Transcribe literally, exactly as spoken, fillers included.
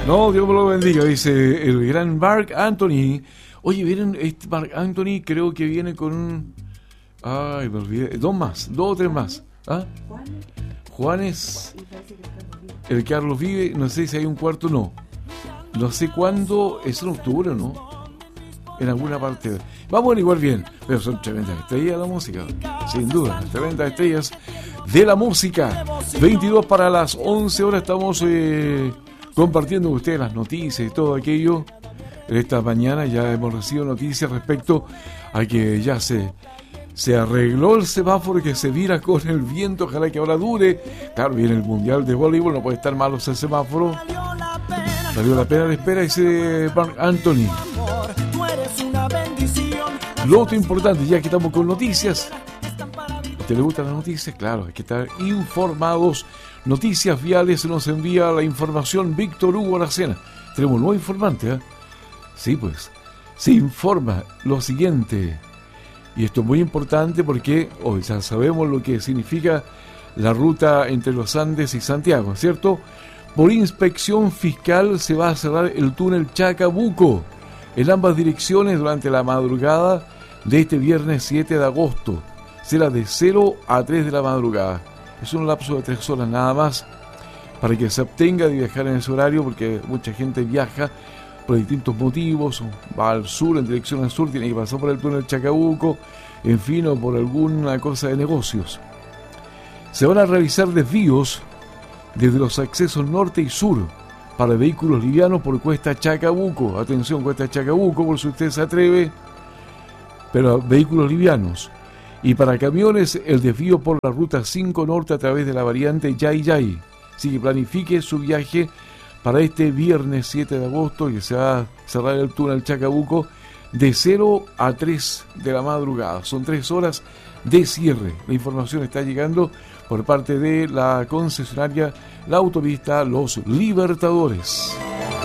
No, Dios me lo bendiga, dice el gran Marc Anthony. Oye, vienen, este Marc Anthony creo que viene con... Ay, me olvidé. Dos más, dos o tres más. ¿Ah? Juanes, el Carlos Vive, no sé si hay un cuarto o no. No sé cuándo, es en octubre o no. En alguna parte. Vamos a igual bien, pero son tremendas estrellas de la música. Sin duda, tremendas estrellas de la música. veintidós para las once horas estamos eh, compartiendo con ustedes las noticias y todo aquello. Esta mañana ya hemos recibido noticias respecto a que ya se... Se arregló el semáforo que se vira con el viento, ojalá que ahora dure. Claro, viene el Mundial de Voleibol, no puede estar malo ese semáforo. Valió la pena la espera, dice Marc Anthony. Lo otro importante, ya que estamos con noticias. ¿Te le gustan las noticias? Claro, hay que estar informados. Noticias Viales nos envía la información Víctor Hugo Aracena. Tenemos un nuevo informante, ¿eh? Sí, pues. Se informa lo siguiente. Y esto es muy importante porque hoy ya sabemos lo que significa la ruta entre los Andes y Santiago, ¿cierto? Por inspección fiscal se va a cerrar el túnel Chacabuco en ambas direcciones durante la madrugada de este viernes siete de agosto. Será de cero a tres de la madrugada. Es un lapso de tres horas nada más para que se abstenga de viajar en ese horario porque mucha gente viaja por distintos motivos, va al sur, en dirección al sur, tiene que pasar por el túnel Chacabuco, en fin, o por alguna cosa de negocios. Se van a realizar desvíos desde los accesos norte y sur para vehículos livianos por Cuesta Chacabuco. Atención, Cuesta Chacabuco, por si usted se atreve, pero vehículos livianos. Y para camiones, el desvío por la ruta cinco norte a través de la variante Yay Yay. Así que planifique su viaje para este viernes siete de agosto, que se va a cerrar el túnel Chacabuco de cero a tres de la madrugada. Son tres horas de cierre. La información está llegando por parte de la concesionaria, la autopista Los Libertadores.